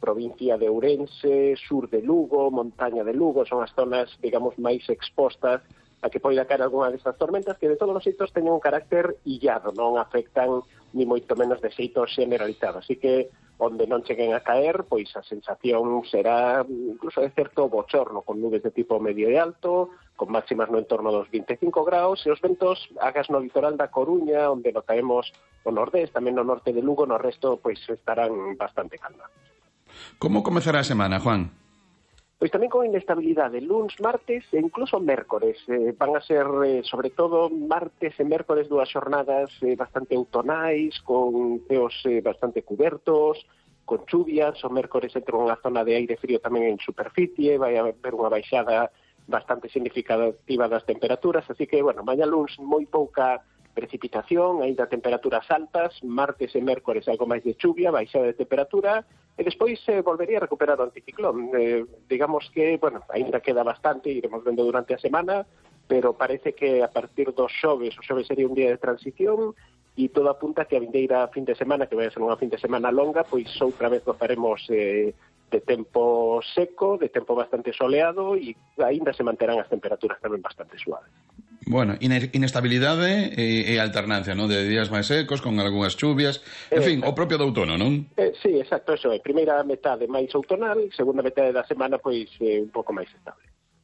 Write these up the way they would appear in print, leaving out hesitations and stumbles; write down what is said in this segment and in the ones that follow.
provincia de Ourense, sur de Lugo, montaña de Lugo, son as zonas, digamos, máis expostas a que poida caer algunha destas tormentas que de todos os xeitos teñen un carácter illado, non afectan ni moito menos de xeito generalizado. Así que onde non cheguen a caer, pois a sensación será incluso de certo bochorno, con nubes de tipo medio e alto, con máximas no entorno dos 25 graus, e os ventos agas no litoral da Coruña, onde notaremos o nordés, tamén no norte de Lugo, no resto pois estarán bastante calmados. Como comezará a semana, Juan? Pois tamén con inestabilidade, luns, martes e incluso mércores. Van a ser, sobre todo, martes e mércores dúas xornadas bastante outonais, con ceos bastante cubertos, con chuvias. O mércores entre unha zona de aire frío tamén en superficie, vai haber unha baixada bastante significativa das temperaturas, así que, bueno, mañá luns moi pouca precipitación, aínda temperaturas altas, martes e mércores algo máis de chuvia, baixada de temperatura, e despois volvería a recuperar o anticiclón. Digamos que, bueno, aínda queda bastante, iremos vendo durante a semana, pero parece que a partir dos xoves, o xoves sería un día de transición, e todo apunta que a vindeira fin de semana, que vai a ser unha fin de semana longa, pois outra vez gozaremos de tempo seco, de tempo bastante soleado, e aínda se manterán as temperaturas tamén bastante suaves. Bueno, inestabilidade e alternancia, non? De días máis secos, con algunhas chuvias, en fin, o propio do outono, non? Sí, exacto, eso é. Primeira metade máis outonal, segunda metade da semana, pois, un pouco máis estable.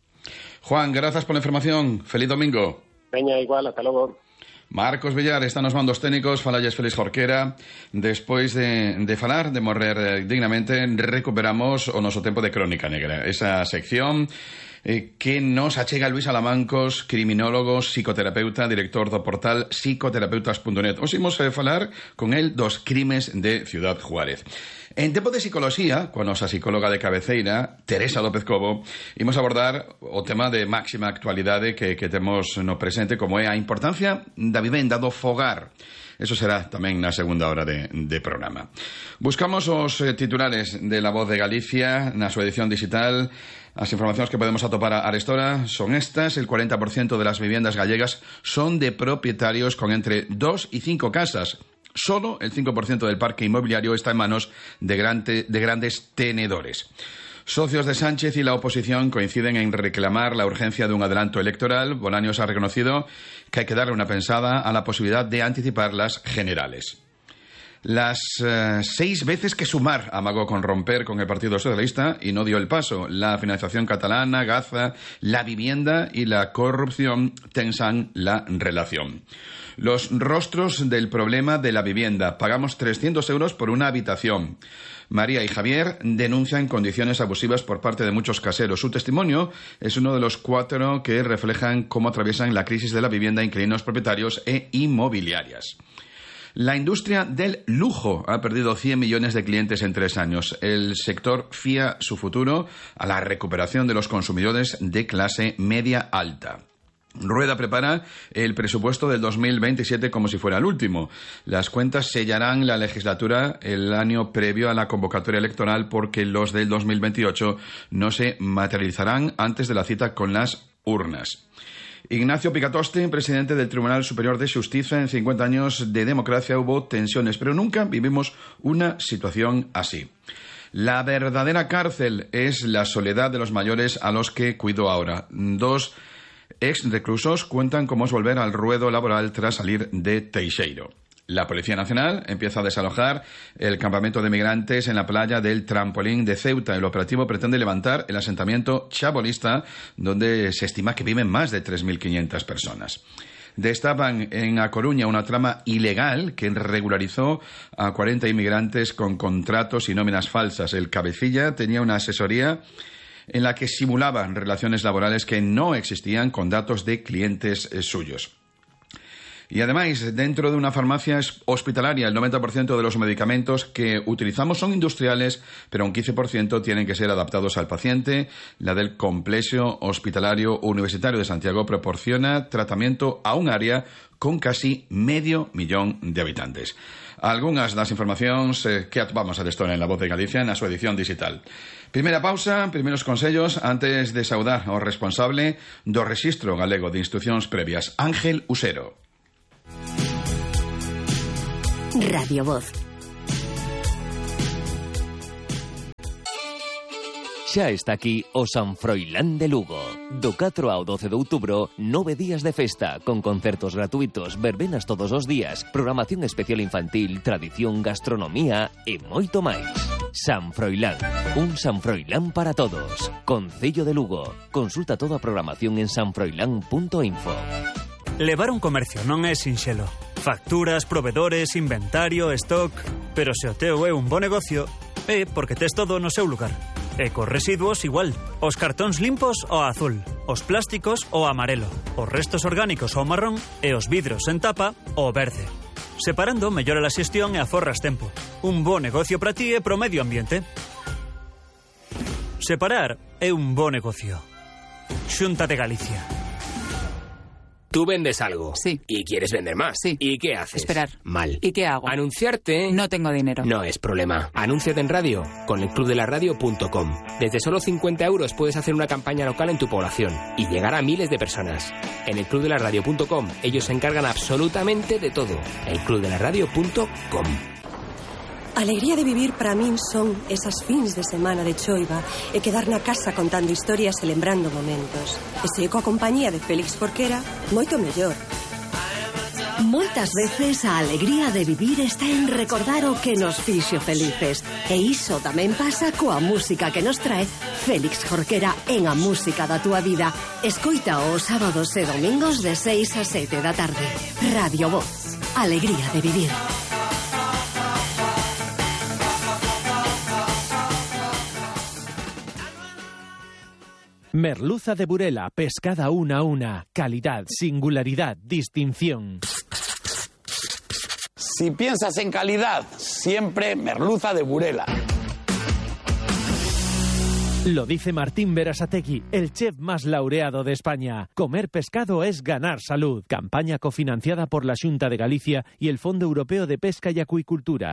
Juan, grazas pola información. Feliz domingo. Veña, igual, ata logo. Marcos Villar está nos mandos técnicos, falalles Félix Jorquera. Despois de falar, de morrer dignamente, recuperamos o noso tempo de Crónica Negra. Esa sección que nos achega Luis Alamancos, criminólogo, psicoterapeuta, director do portal psicoterapeutas.net. Os imos falar con el dos crimes de Ciudad Juárez. En tempo de psicoloxía, coa nosa psicóloga de cabeceira, Teresa López Cobo, imos abordar o tema de máxima actualidade que temos no presente, como é a importancia da vivenda, do fogar. Eso será tamén na segunda hora de programa. Buscamos os titulares de La Voz de Galicia na súa edición digital. As informacións que podemos atopar a arestora son estas. El 40% de las viviendas gallegas son de propietarios con entre 2 y 5 casas. Solo el 5% del parque inmobiliario está en manos de grandes tenedores. Socios de Sánchez y la oposición coinciden en reclamar la urgencia de un adelanto electoral. Bolaños ha reconocido que hay que darle una pensada a la posibilidad de anticipar las generales. Las 6 veces que Sumar amagó con romper con el Partido Socialista y no dio el paso. La financiación catalana, Gaza, la vivienda y la corrupción tensan la relación. Los rostros del problema de la vivienda. Pagamos 300 euros por una habitación. María y Javier denuncian condiciones abusivas por parte de muchos caseros. Su testimonio es uno de los 4 que reflejan cómo atraviesan la crisis de la vivienda inquilinos propietarios e inmobiliarias. La industria del lujo ha perdido 100 millones de clientes en 3 años. El sector fía su futuro a la recuperación de los consumidores de clase media alta. Rueda prepara el presupuesto del 2027 como si fuera el último. Las cuentas sellarán la legislatura el año previo a la convocatoria electoral porque los del 2028 no se materializarán antes de la cita con las urnas. Ignacio Picatoste, presidente del Tribunal Superior de Justicia. En 50 años de democracia hubo tensiones, pero nunca vivimos una situación así. La verdadera cárcel es la soledad de los mayores a los que cuido ahora. 2 ex reclusos cuentan cómo es volver al ruedo laboral tras salir de Teixeiro. La Policía Nacional empieza a desalojar el campamento de migrantes en la playa del Trampolín de Ceuta. El operativo pretende levantar el asentamiento chabolista, donde se estima que viven más de 3.500 personas. Destapan en A Coruña una trama ilegal que regularizó a 40 inmigrantes con contratos y nóminas falsas. El cabecilla tenía una asesoría en la que simulaban relaciones laborales que no existían con datos de clientes suyos. Y además, dentro de una farmacia hospitalaria, el 90% de los medicamentos que utilizamos son industriales, pero un 15% tienen que ser adaptados al paciente. La del Complejo Hospitalario Universitario de Santiago proporciona tratamiento a un área con casi 500.000 de habitantes. Algunhas das informacións que atopamos a destona en La Voz de Galicia na súa edición digital. Primeira pausa, primeiros consellos antes de saudar ao responsable do Rexistro Galego de Instruccións Previas, Ángel Usero. Radio Voz. Xa está aquí o San Froilán de Lugo. Do 4 ao 12 de outubro, 9 días de festa, con concertos gratuitos, verbenas todos os días, programación especial infantil, tradición, gastronomía e moito máis. San Froilán, un San Froilán para todos. Concello de Lugo. Consulta toda a programación en sanfroilán.info. Levar un comercio non é sinxelo. Facturas, provedores, inventario, stock... Pero se o teu é un bo negocio, é porque tes todo no seu lugar. E cos residuos igual. Os cartóns limpos ao azul, os plásticos ao amarelo, os restos orgánicos ao marrón e os vidros en tapa ao verde. Separando mellora a xestión e aforras tempo. Un bo negocio para ti e pro medio ambiente. Separar é un bo negocio. Xunta de Galicia. Tú vendes algo. Sí. Y quieres vender más. Sí. ¿Y qué haces? Esperar. Mal. ¿Y qué hago? Anunciarte. No tengo dinero. No es problema. Anúnciate en radio con elclubdelaradio.com. Desde solo 50 € puedes hacer una campaña local en tu población y llegar a miles de personas. En elclubdelaradio.com ellos se encargan absolutamente de todo. elclubdelaradio.com. Alegría de vivir para min son esas fins de semana de choiva e quedar na casa contando historias e lembrando momentos. E se coa compañía de Félix Jorquera, moito mellor. Moitas veces a alegría de vivir está en recordar o que nos fixo felices. E iso tamén pasa coa música que nos trae Félix Jorquera en A Música da Túa Vida. Escoita os sábados e domingos de 6 a 7 da tarde. Radio Voz. Alegría de vivir. Merluza de Burela, pescada una a una. Calidad, singularidad, distinción. Si piensas en calidad, siempre merluza de Burela. Lo dice Martín Berasategui, el chef más laureado de España. Comer pescado es ganar salud. Campaña cofinanciada por la Xunta de Galicia y el Fondo Europeo de Pesca y Acuicultura.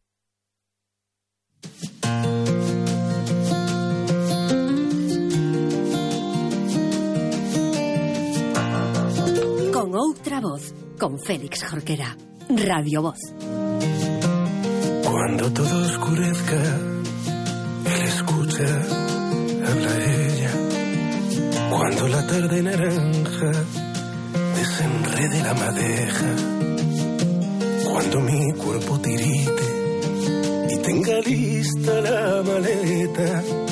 Con outra voz, con Félix Jorquera. Radio Voz. Cuando todo oscurezca, él escucha, habla ella. Cuando la tarde naranja desenrede la madeja. Cuando mi cuerpo tirite y tenga lista la maleta,